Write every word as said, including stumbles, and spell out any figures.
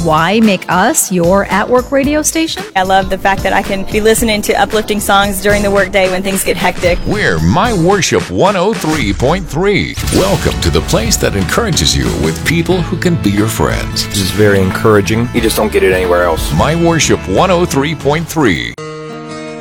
why make us your at-work radio station? I love the fact that I can be listening to uplifting songs during the workday when things get hectic. We're My Worship one oh three point three. Welcome to the place that encourages you with people who can be your friends. This is very encouraging. You just don't get it anywhere else. My Worship one oh three point three.